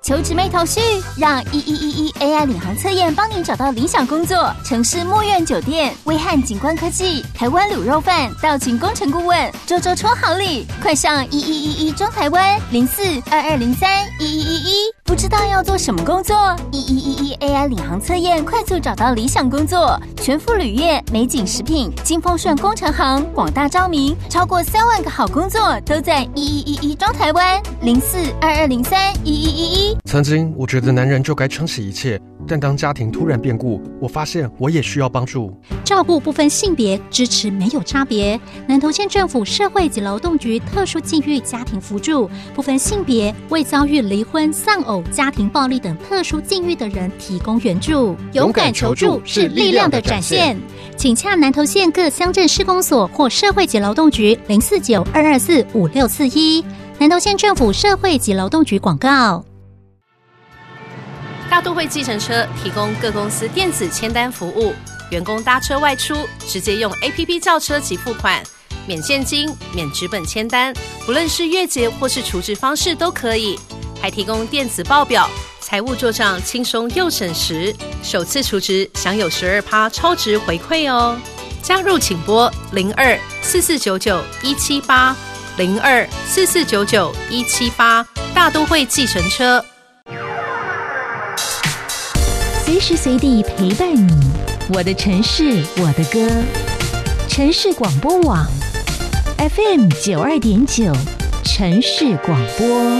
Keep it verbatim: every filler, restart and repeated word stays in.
求职没头绪，让一一一一 A I 领航测验帮您找到理想工作。城市墨苑酒店、威汉景观科技、台湾卤肉饭、道群工程顾问，周周抽好礼，快上一一一一中台湾零四二二零三一一一一。不知道要做什么工作？一一一一 A I 领航测验快速找到理想工作，全副旅业、美景食品、金丰顺工程行广大招名，超过三万个好工作都在一一一一中台湾零四二二零三一一一一。 曾经我觉得男人就该撑起一切，但当家庭突然变故，我发现我也需要帮助。 照顾不分性别，支持没有差别。南投县政府社会及劳动局特殊境遇家庭扶助，不分性别，为遭遇离婚、丧偶、家庭暴力等特殊境遇的人提供援助。勇敢求助是力量的展现。请洽南投县各乡镇市公所或社会及劳动局零四九二二四五六四一。南投县政府社会及劳动局广告。 大都会计程车提供各公司电子签单服务，员工搭车外出直接用 A P P 叫车及付款，免现金、免纸本签单，不论是月结或是储值方式都可以，还提供电子报表，财务做账轻松又省时，首次储值享有 百分之十二 超值回馈哦。加入请拨零二四四九九一七八零二四四九九一七八，大都会计程车。 随时随地陪伴你，我的城市，我的歌。城市广播网 F M 九二点九，城市广播。